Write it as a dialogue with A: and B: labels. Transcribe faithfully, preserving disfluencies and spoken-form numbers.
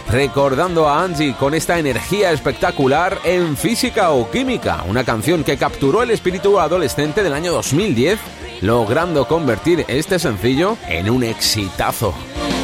A: recordando a Angie con esta energía espectacular en Física o Química, una canción que capturó el espíritu adolescente del año dos mil diez, logrando convertir este sencillo en un exitazo.